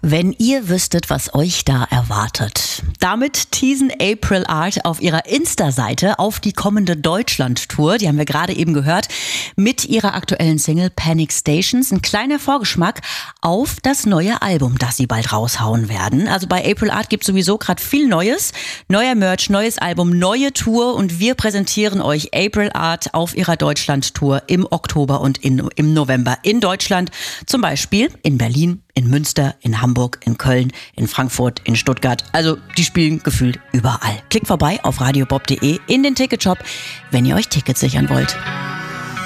Wenn ihr wüsstet, was euch da erwartet. Damit teasen April Art auf ihrer Insta-Seite auf die kommende Deutschland-Tour. Die haben wir gerade eben gehört. Mit ihrer aktuellen Single Panic Stations. Ein kleiner Vorgeschmack auf das neue Album, das sie bald raushauen werden. Also bei April Art gibt es sowieso gerade viel Neues. Neuer Merch, neues Album, neue Tour. Und wir präsentieren euch April Art auf ihrer Deutschland-Tour im Oktober und im November in Deutschland. Zum Beispiel in Berlin, in Münster, in Hamburg, in Köln, in Frankfurt, in Stuttgart. Also die spielen gefühlt überall. Klickt vorbei auf radiobob.de in den Ticketshop, wenn ihr euch Tickets sichern wollt.